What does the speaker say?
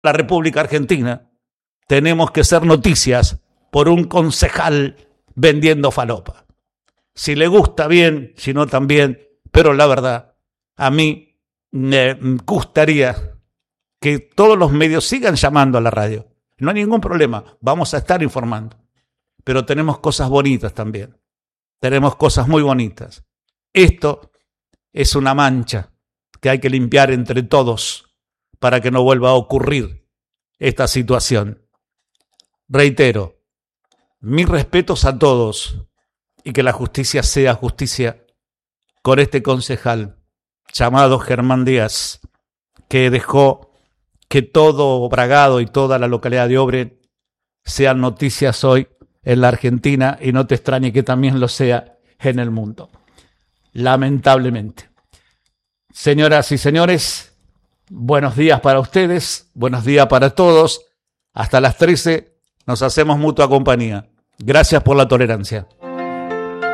la República Argentina, tenemos que ser noticias por un concejal vendiendo falopa. Si le gusta bien, si no también, pero la verdad, a mí me gustaría que todos los medios sigan llamando a la radio. No hay ningún problema, vamos a estar informando. Pero tenemos cosas bonitas también. Tenemos cosas muy bonitas. Esto es una mancha que hay que limpiar entre todos para que no vuelva a ocurrir esta situación. Reitero, mis respetos a todos y que la justicia sea justicia con este concejal llamado Germán Díaz, que dejó que todo Bragado y toda la localidad de Obre sean noticias hoy en la Argentina y no te extrañe que también lo sea en el mundo. Lamentablemente. Señoras y señores, buenos días para ustedes, buenos días para todos. Hasta las 13 nos hacemos mutua compañía. Gracias por la tolerancia.